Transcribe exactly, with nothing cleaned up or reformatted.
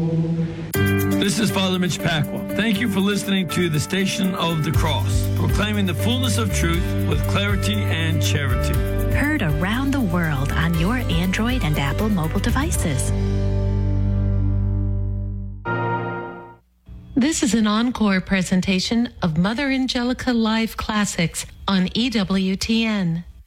This is Father Mitch Pacwa. Thank you for listening to the Station of the Cross, proclaiming the fullness of truth with clarity and charity. Heard around the world on your Android and Apple mobile devices. This is an encore presentation of Mother Angelica Live Classics on E W T N.